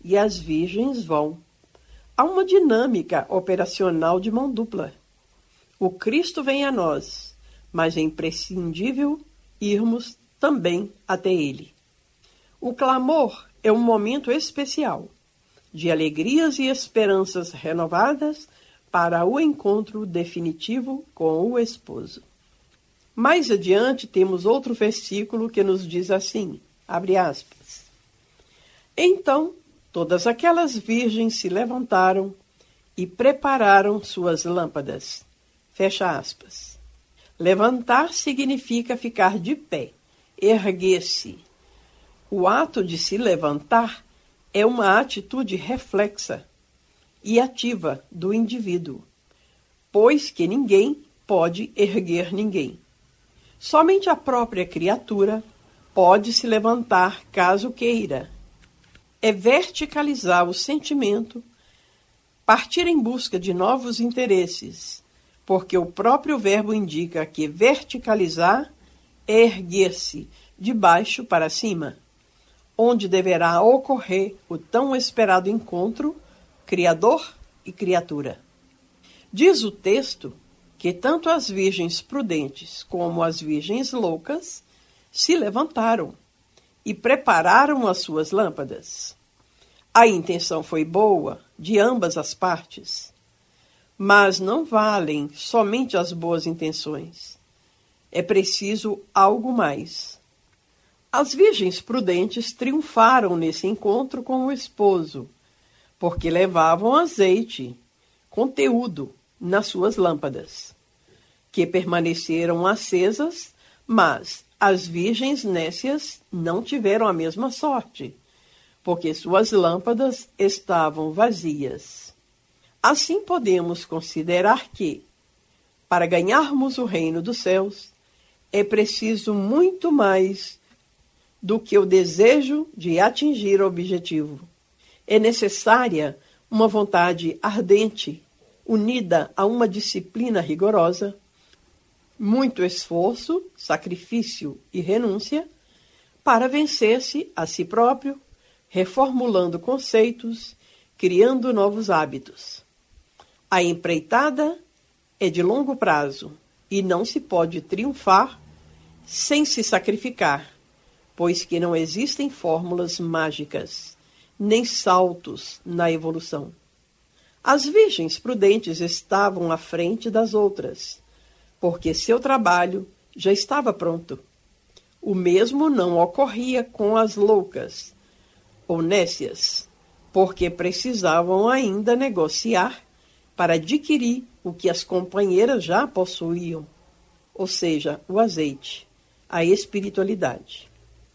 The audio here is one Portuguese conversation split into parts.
e as virgens vão. Há uma dinâmica operacional de mão dupla. O Cristo vem a nós, mas é imprescindível irmos também até Ele. O clamor é um momento especial, de alegrias e esperanças renovadas para o encontro definitivo com o esposo. Mais adiante temos outro versículo que nos diz assim, abre aspas, então todas aquelas virgens se levantaram e prepararam suas lâmpadas. Fecha aspas. Levantar significa ficar de pé, erguer-se. O ato de se levantar é uma atitude reflexa e ativa do indivíduo, pois que ninguém pode erguer ninguém. Somente a própria criatura pode se levantar caso queira. É verticalizar o sentimento, partir em busca de novos interesses, porque o próprio verbo indica que verticalizar é erguer-se de baixo para cima, onde deverá ocorrer o tão esperado encontro Criador e criatura. Diz o texto que tanto as virgens prudentes como as virgens loucas se levantaram e prepararam as suas lâmpadas. A intenção foi boa de ambas as partes, mas não valem somente as boas intenções. É preciso algo mais. As virgens prudentes triunfaram nesse encontro com o esposo, porque levavam azeite, conteúdo, nas suas lâmpadas, que permaneceram acesas, mas as virgens nécias não tiveram a mesma sorte, porque suas lâmpadas estavam vazias. Assim podemos considerar que, para ganharmos o reino dos céus, é preciso muito mais do que o desejo de atingir o objetivo. É necessária uma vontade ardente, unida a uma disciplina rigorosa, muito esforço, sacrifício e renúncia, para vencer-se a si próprio, reformulando conceitos, criando novos hábitos. A empreitada é de longo prazo e não se pode triunfar sem se sacrificar, pois que não existem fórmulas mágicas, nem saltos na evolução. As virgens prudentes estavam à frente das outras, porque seu trabalho já estava pronto. O mesmo não ocorria com as loucas, ou nécias, porque precisavam ainda negociar para adquirir o que as companheiras já possuíam, ou seja, o azeite, a espiritualidade.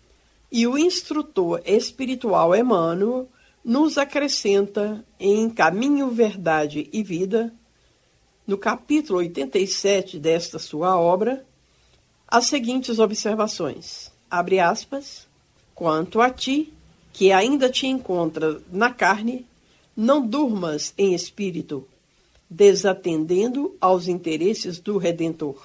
E o instrutor espiritual Emmanuel nos acrescenta em Caminho, Verdade e Vida, no capítulo 87 desta sua obra, as seguintes observações. Abre aspas. Quanto a ti, que ainda te encontras na carne, não durmas em espírito, desatendendo aos interesses do Redentor.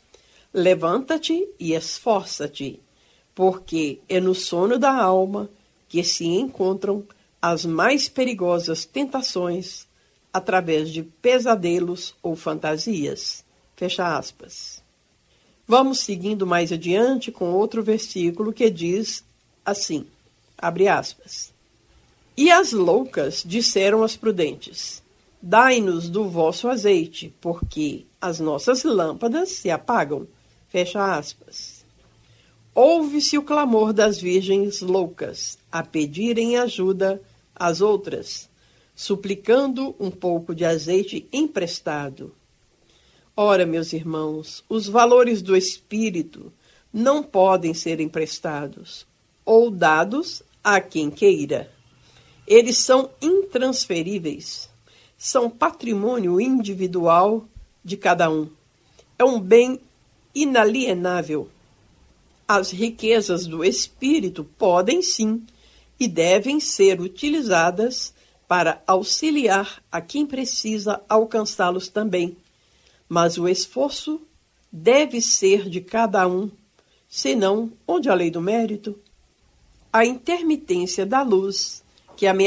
Levanta-te e esforça-te, porque é no sono da alma que se encontram as mais perigosas tentações através de pesadelos ou fantasias. Fecha aspas. Vamos seguindo mais adiante com outro versículo que diz assim, abre aspas. E as loucas disseram às prudentes, dai-nos do vosso azeite, porque as nossas lâmpadas se apagam. Fecha aspas. Ouve-se o clamor das virgens loucas a pedirem ajuda às outras, suplicando um pouco de azeite emprestado. Ora, meus irmãos, os valores do espírito não podem ser emprestados ou dados a quem queira. Eles são intransferíveis, são patrimônio individual de cada um. É um bem inalienável. As riquezas do espírito podem sim e devem ser utilizadas para auxiliar a quem precisa alcançá-los também. Mas o esforço deve ser de cada um, senão onde a lei do mérito? A intermitência da luz, que